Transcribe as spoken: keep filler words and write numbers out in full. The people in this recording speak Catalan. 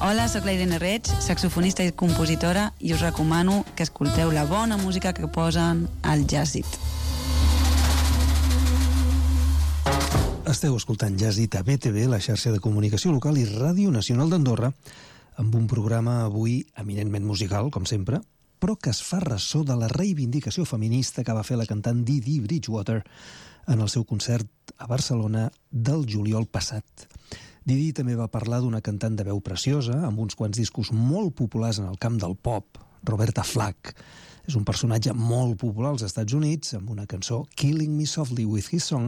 Hola, sóc la Irene Reig, saxofonista i compositora, i us recomano que escolteu la bona música que posen al Jazzit. Esteu escoltant Jazzit a B T V, la xarxa de comunicació local i Ràdio Nacional d'Andorra, amb un programa avui eminentment musical, com sempre, però que es fa ressò de la reivindicació feminista que va fer la cantant Dee Dee Bridgewater en el seu concert a Barcelona del juliol passat. Dee Dee també va parlar d'una cantant de veu preciosa, amb uns quants discos molt populars en el camp del pop, Roberta Flack. És un personatge molt popular als Estats Units, amb una cançó Killing Me Softly with His Song,